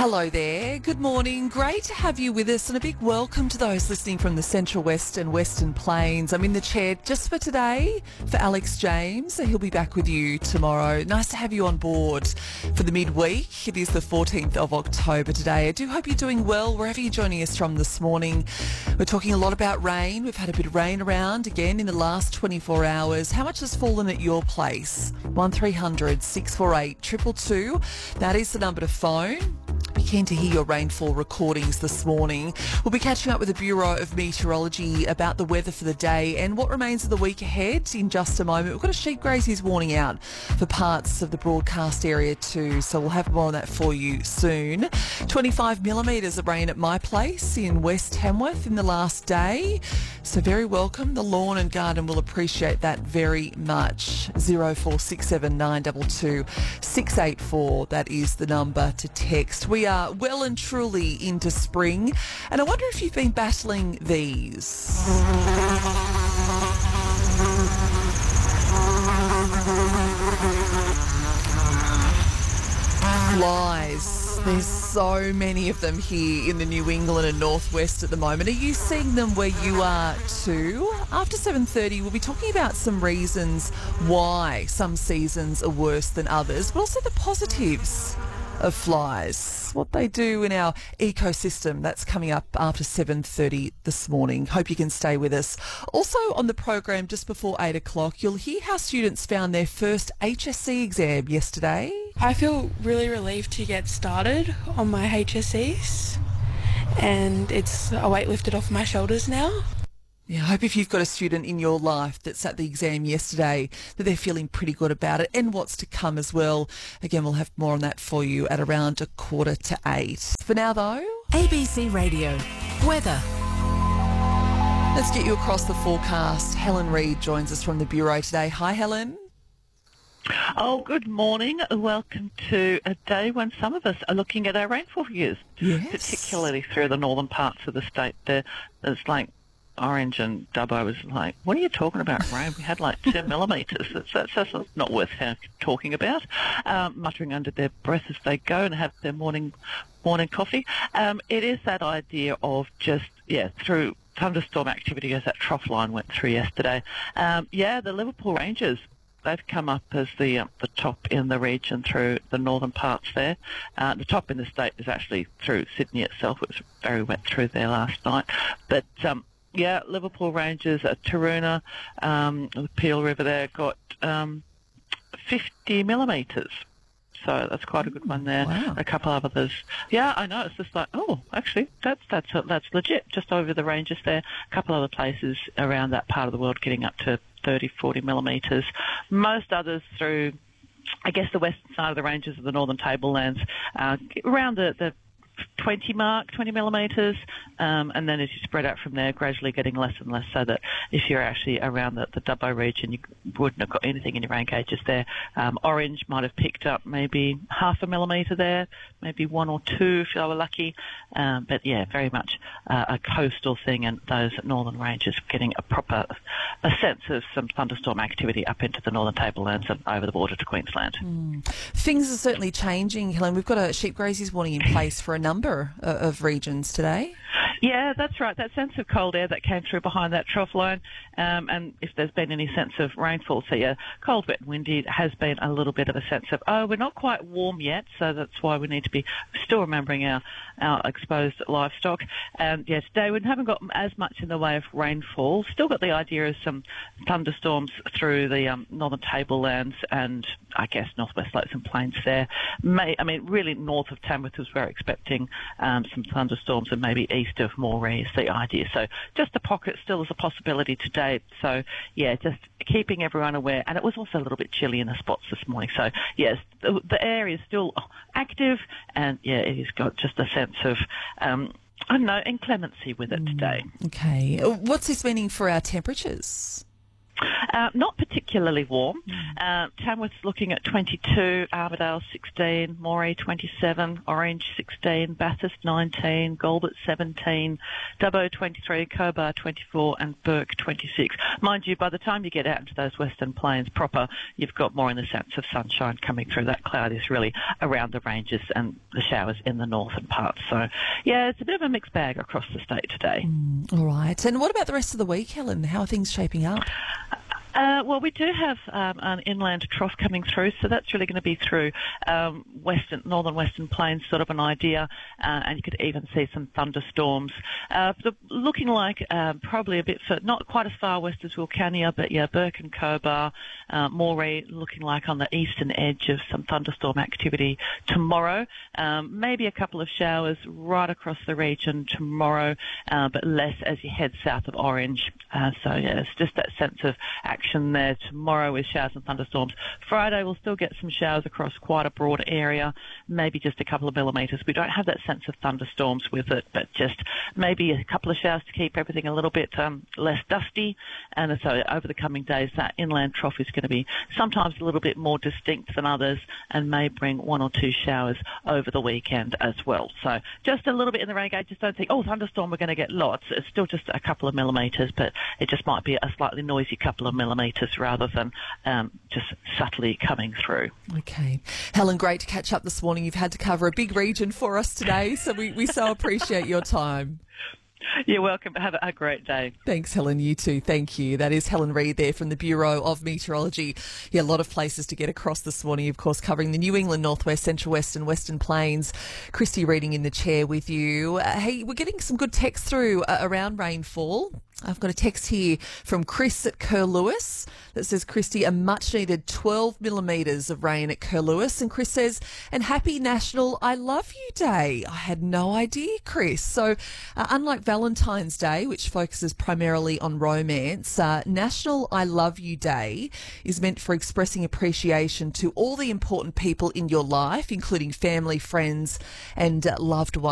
Hello there. Good morning. Great to have you with us, and a big welcome to those listening from the Central West and Western Plains. I'm in the chair just for today for Alex James. He'll be back with you tomorrow. Nice to have you on board for the midweek. It is the 14th of October today. I do hope you're doing well wherever you're joining us from this morning. We're talking a lot about rain. We've had a bit of rain around again in the last 24 hours. How much has fallen at your place? 1300 648 222. That is the number to phone. Be keen to hear your rainfall recordings this morning. We'll be catching up with the Bureau of Meteorology about the weather for the day and what remains of the week ahead in just a moment. We've got a sheep grazier's warning out for parts of the broadcast area too, so we'll have more on that for you soon. 25 millimetres of rain at my place in West Tamworth in the last day, so very welcome. The lawn and garden will appreciate that very much. 0467 922 684, that is the number to text. We are well and truly into spring, and I wonder if you've been battling these. Flies. There's so many of them here in the New England and Northwest at the moment. Are you seeing them where you are too? After 7:30, we'll be talking about some reasons why some seasons are worse than others, but also the positives of flies, what they do in our ecosystem. That's coming up after 7:30 this morning. Hope you can stay with us. Also on the program just before 8 o'clock, you'll hear how students found their first HSC exam yesterday. I feel really relieved to get started on my HSCs, and it's a weight lifted off my shoulders now. Yeah, I hope if you've got a student in your life that sat the exam yesterday, that they're feeling pretty good about it and what's to come as well. Again, we'll have more on that for you at around 7:45. For now, though, ABC Radio weather. Let's get you across the forecast. Helen Reid joins us from the Bureau today. Hi, Helen. Oh, good morning. Welcome to a day when some of us are looking at our rainfall views, Yes. particularly through the northern parts of the state. There's like Orange and Dubbo was like, what are you talking about, rain? We had like 2 millimetres. That's not worth talking about. Muttering under their breath as they go and have their morning coffee. It is that idea of just, through thunderstorm activity as that trough line went through yesterday. The Liverpool Ranges, they've come up as the top in the region through the northern parts there. The top in the state is actually through Sydney itself. It was very wet through there last night. But Liverpool Ranges at Taroona, the Peel River there got 50 millimetres. So that's quite a good one there. Wow. A couple of others. Yeah, I know. It's just like, oh, actually, that's legit. Just over the ranges there. A couple other places around that part of the world getting up to 30, 40 millimetres. Most others through, I guess, the western side of the ranges of the northern tablelands, around the 20 millimetres, and then as you spread out from there, gradually getting less and less, so that if you're actually around the Dubbo region, you wouldn't have got anything in your rain gauges there. Orange might have picked up maybe 0.5 millimetre there, maybe 1 or 2 if you were lucky, but very much a coastal thing, and those northern ranges getting a sense of some thunderstorm activity up into the northern tablelands and over the border to Queensland. Things are certainly changing, Helen. We've got a sheep grazier's warning in place for a number of regions today. Yeah, that's right. That sense of cold air that came through behind that trough line, and if there's been any sense of rainfall, so cold, wet and windy, has been a little bit of a sense of, we're not quite warm yet, so that's why we need to be still remembering our exposed livestock. Today we haven't got as much in the way of rainfall. Still got the idea of some thunderstorms through the northern tablelands and I guess northwest slopes and plains there. Really north of Tamworth, we're expecting some thunderstorms, and maybe east of Moree is the idea. So just a pocket still is a possibility today. So just keeping everyone aware. And it was also a little bit chilly in the spots this morning. So yes, the air is still active, and it has got just a sense of inclemency with it today. Okay. What's this meaning for our temperatures? Not particularly warm. Tamworth's looking at 22, Armidale 16, Moree 27, Orange 16, Bathurst 19, Galbert 17, Dubbo 23, Cobar 24 and Burke 26. Mind you, by the time you get out into those Western Plains proper, you've got more in the sense of sunshine coming through. That cloud is really around the ranges and the showers in the northern parts. So, yeah, it's a bit of a mixed bag across the state today. All right. And what about the rest of the week, Helen? How are things shaping up? Well, we do have an inland trough coming through, so that's really going to be through northern Western Plains, sort of an idea, and you could even see some thunderstorms. Looking like probably a bit not quite as far west as Wilcannia, but yeah, Burke and Cobar, Moree looking like on the eastern edge of some thunderstorm activity tomorrow. Maybe a couple of showers right across the region tomorrow, but less as you head south of Orange. So yeah, it's just that sense of action there tomorrow with showers and thunderstorms. Friday we'll still get some showers across quite a broad area, maybe just a couple of millimetres. We don't have that sense of thunderstorms with it, but just maybe a couple of showers to keep everything a little bit less dusty. And so over the coming days, that inland trough is going to be sometimes a little bit more distinct than others and may bring 1 or 2 showers over the weekend as well. So just a little bit in the renegade. Just don't think, thunderstorm, we're going to get lots. It's still just a couple of millimetres, but it just might be a slightly noisy couple of millimetres rather than just subtly coming through. Okay. Helen, great to catch up this morning. You've had to cover a big region for us today, so we so appreciate your time. You're welcome. Have a great day. Thanks, Helen. You too. Thank you. That is Helen Reid there from the Bureau of Meteorology. Yeah, a lot of places to get across this morning, of course, covering the New England, Northwest, Central West and Western Plains. Christy Reading in the chair with you. Hey, we're getting some good text through around rainfall. I've got a text here from Chris at Curlewis that says, Christy, a much-needed 12 millimetres of rain at Curlewis. And Chris says, and happy National I Love You Day. I had no idea, Chris. So unlike Valentine's Day, which focuses primarily on romance, National I Love You Day is meant for expressing appreciation to all the important people in your life, including family, friends and loved ones.